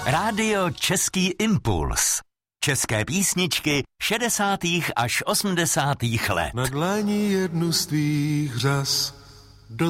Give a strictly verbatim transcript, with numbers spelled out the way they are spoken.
Rádio Český impuls. České písničky šedesátých až osmdesátých let. Na dlani jednu z tvých řas